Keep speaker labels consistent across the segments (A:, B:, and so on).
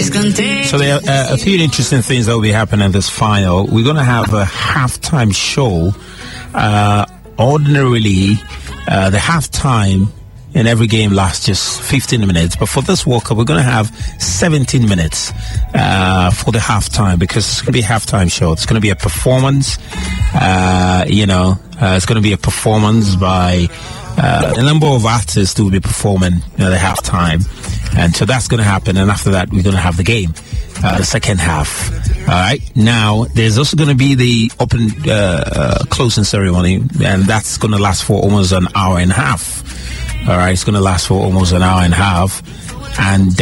A: So there are a few interesting things that will be happening in this final. We're going to have a halftime show. Ordinarily, the halftime in every game lasts just 15 minutes. But for this World Cup, we're going to have 17 minutes for the halftime, because it's going to be a halftime show. It's going to be a performance. It's going to be a performance by a number of artists who will be performing the halftime. And so that's going to happen. And after that, we're going to have the game, the second half. All right. Now, there's also going to be the open closing ceremony, and that's going to last for almost an hour and a half. All right. It's going to last for almost an hour and a half. And,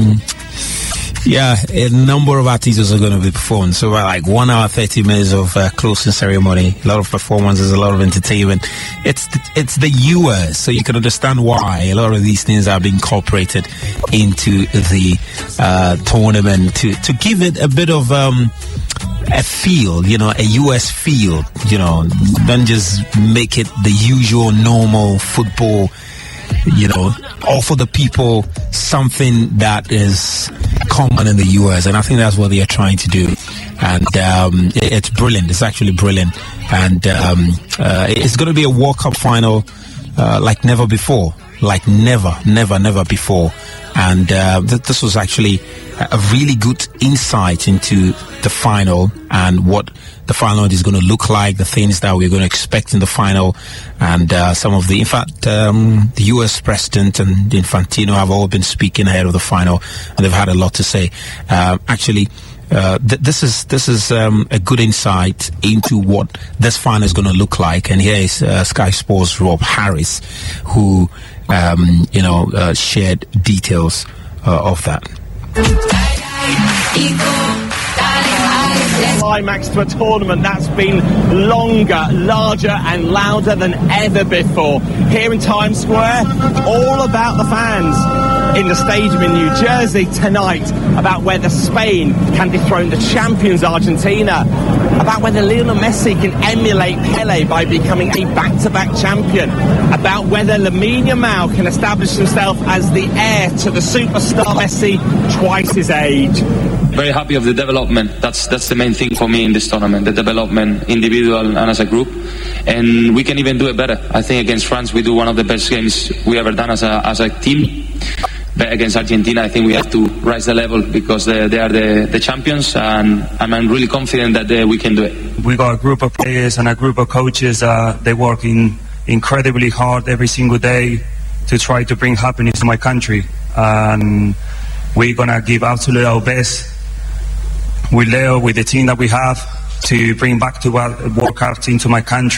A: a number of artists are going to be performing. So about like 1 hour, 30 minutes of closing ceremony, a lot of performances, a lot of entertainment. It's the US, so you can understand why a lot of these things are being incorporated into the tournament to give it a bit of a feel, a US feel, don't just make it the usual normal football, offer the people something that is common in the US, and I think that's what they are trying to do. And it's brilliant. It's actually brilliant. And it's going to be a World Cup final like never before. Like never before. And this was actually a really good insight into the final and what the final is going to look like, the things that we're going to expect in the final, and the US president and Infantino have all been speaking ahead of the final, and they've had a lot to say. This is a good insight into what this final is going to look like. And here is Sky Sports' Rob Harris, who shared details of that.
B: Climax to a tournament that's been longer, larger and louder than ever before. Here in Times Square, all about the fans in the stadium in New Jersey tonight, about whether Spain can dethrone the champions Argentina, about whether Lionel Messi can emulate Pele by becoming a back-to-back champion, about whether Lamine Yamal can establish himself as the heir to the superstar Messi, twice his age.
C: Very happy of the development. That's the main thing for me in this tournament, the development, individual and as a group. And we can even do it better. I think against France we do one of the best games we ever done as a team. But against Argentina, I think we have to rise the level because they are the champions, and I'm really confident that we can do it.
D: We got a group of players and a group of coaches. They're working incredibly hard every single day to try to bring happiness to my country. And we're going to give absolutely our best with Leo, with the team that we have, to bring back to World Cup into my country.